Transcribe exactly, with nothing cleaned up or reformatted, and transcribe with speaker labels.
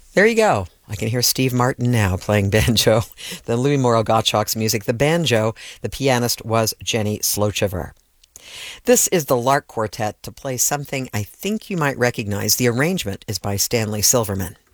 Speaker 1: There you go. I can hear Steve Martin now playing banjo. Then Louis Morrow Gottschalk's music, the banjo, the pianist was Jenny Slochever. This is the Lark Quartet to play something I think you might recognize. The arrangement is by Stanley Silverman.